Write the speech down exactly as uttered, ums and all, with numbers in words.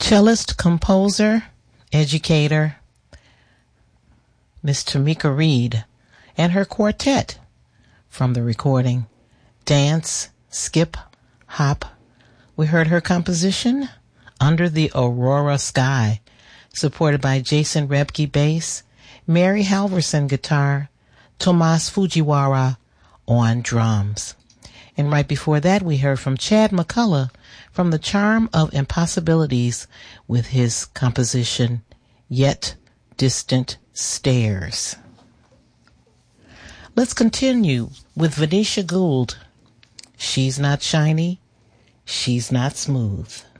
Cellist, composer, educator, Miss Tamika Reed, and her quartet from the recording Dance, Skip, Hop. We heard her composition Under the Aurora Sky, supported by Jason Rebke bass, Mary Halverson guitar, Tomas Fujiwara on drums. And right before that, we heard from Chad McCullough from The Charm of Impossibilities with his composition Yet Distant Stairs. Let's continue with Venetia Gould. She's not shiny, she's not smooth.